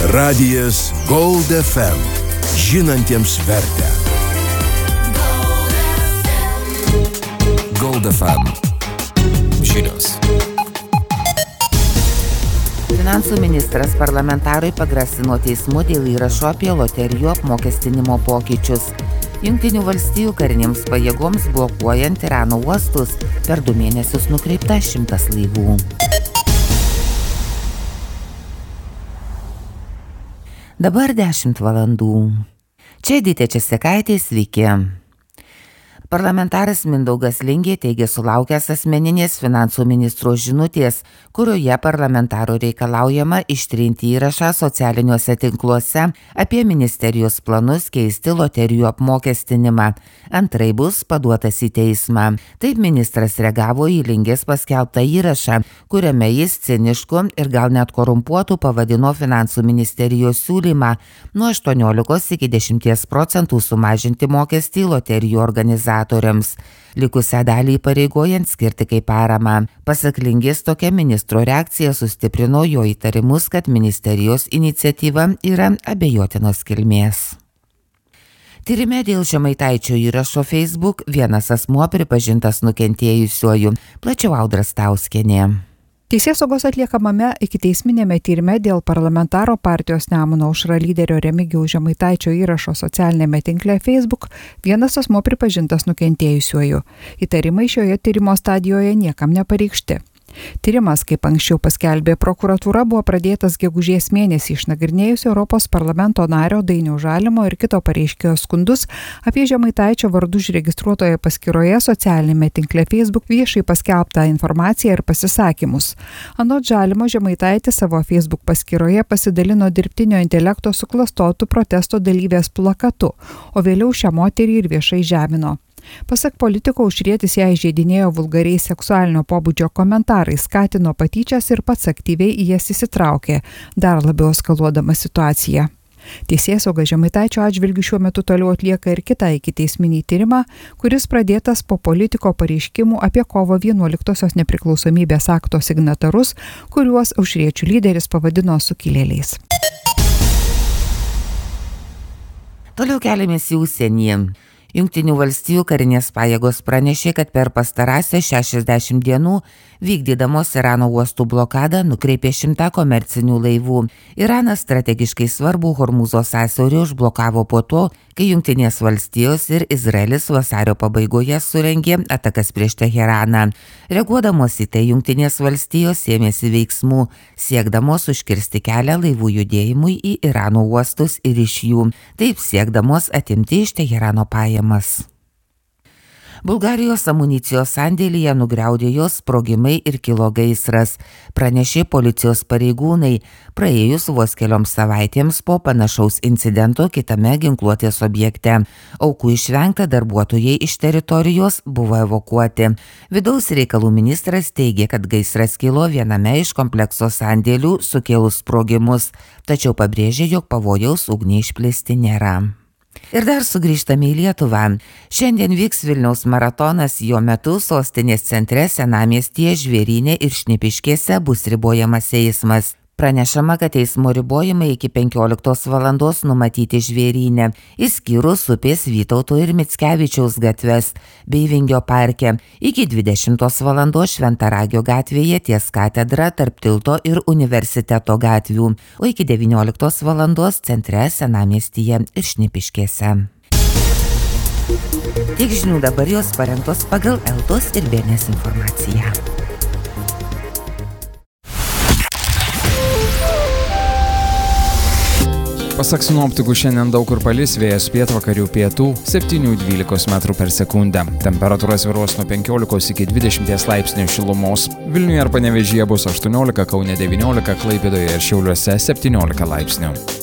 Radijas Gold FM. Žinantiems vertę. Gold FM. Žinios. Finansų ministras parlamentarui pagrasino teismu dėl įrašo apie loterijų apmokestinimo pokyčius. Jungtinių valstijų karinėms pajėgoms blokuojant Irano uostus per 2 mėnesius nukreipta 100 laivų. Dabar 10 valandų. Čia Edita Česekaitė, sveiki. Parlamentaras Mindaugas Lingė teigia sulaukęs asmeninės finansų ministro žinutės, kurioje parlamentaro reikalaujama ištrinti įrašą socialiniuose tinkluose apie ministerijos planus keisti loterijų apmokestinimą. Antrai bus paduotas į teismą. Taip ministras reagavo į Lingės paskelbtą įrašą, kuriame jis cinišku ir gal net korumpuotų pavadino finansų ministerijos siūlymą nuo 18 iki 10% sumažinti mokestį loterijų organizatoriams. Likusią dalį įpareigojant skirti kaip paramą. Pasak Lingės, tokia ministro reakcija sustiprino jo įtarimus, kad ministerijos iniciatyva yra abejotinos kilmės. Tyrime dėl Žemaitaičio įrašo Facebook vienas asmuo pripažintas nukentėjusiuoju. Plačiau Audra Stauskienė. Teisėsaugos atliekamame ikiteisminėme tyrime dėl parlamentaro partijos Nemuno aušra lyderio Remigijaus Žemaitaičio įrašo socialinėme tinkle Facebook vienas asmuo pripažintas nukentėjusiuoju. Įtarimai šioje tyrimo stadijoje niekam nepareikšti. Tyrimas, kaip anksčiau paskelbė prokuratūra, buvo pradėtas gegužės mėnesį išnagrinėjus Europos parlamento nario Dainiaus Žalimo ir kito pareiškėjo skundus apie Žemaitaičio vardu užregistruotoje paskyroje socialinėme tinkle Facebook viešai paskelbtą informaciją ir pasisakymus. Anot Žalimo, Žemaitaitis savo Facebook paskyroje pasidalino dirbtinio intelekto suklastotų protesto dalyvės plakatu, o vėliau šią moterį ir viešai žemino. Pasak politiko, Aušrietis ją įžeidinėjo vulgariais seksualinio pobūdžio komentarais, skatino patyčias ir pats aktyviai į jas įsitraukė, dar labiau eskaluodama situaciją. Teisėsauga Žemaitaičio atžvilgiu šiuo metu toliau atlieka ir kitą ikiteisminį tyrimą, kuris pradėtas po politiko pareiškimų apie kovo 11-osios nepriklausomybės akto signatarus, kuriuos aušriečių lyderis pavadino sukilėliais. Toliau keliamės į užsienį. Jungtinių valstijų karinės pajėgos pranešė, kad per pastarąsias 60 dienų vykdydamos Irano uostų blokadą nukreipė 100 komercinių laivų. Iranas strategiškai svarbų Hormūzo sąsiaurį užblokavo po to, kai Jungtinės valstijos ir Izraelis vasario pabaigoje surengė atakas prieš Teheraną. Reaguodamos į tai, Jungtinės valstijos ėmėsi veiksmų, siekdamos užkirsti kelią laivų judėjimui į Irano uostus ir iš jų, taip siekdamos atimti iš Teherano pajamas. Bulgarijos amunicijos sandėlyje nugriaudėjo sprogimai ir kilo gaisras, pranešė policijos pareigūnai, praėjus vos kelioms savaitėms po panašaus incidento kitame ginkluotės objekte. Aukų išvengta, darbuotojai iš teritorijos buvo evakuoti. Vidaus reikalų ministras teigė, kad gaisras kilo viename iš komplekso sandėlių sukėlus sprogimus, tačiau pabrėžė, jog pavojaus ugniai išplisti nėra. Ir dar sugrįžtame į Lietuvą. Šiandien vyks Vilniaus maratonas, jo metu sostinės centre, Senamiestyje, Žvėryne ir Šnipiškėse bus ribojamas eismas. Pranešama, kad eismo ribojimai iki 15 valandos numatyti Žvėryne, išskyrus Upės, Vytauto ir Mickevičiaus gatves bei Vingio parke, iki 20 valandos Šventaragio gatvėje ties katedra tarp Tilto ir Universiteto gatvių, o iki 19 valandos centre, Senamiestyje ir Šnipiškėse. Tiek žinių, dabar jos parengtos pagal Eltos ir Bėnės informaciją. Pasak sinoptikų, šiandien daug kur palis, vėjas pietvakarių pietų 7–12 metrų per sekundę. Temperatūra svyruos nuo 15 iki 20 laipsnių šilumos. Vilniuje ir Panevėžyje bus 18, Kaune 19, Klaipėdoje ir Šiauliuose 17 laipsnių.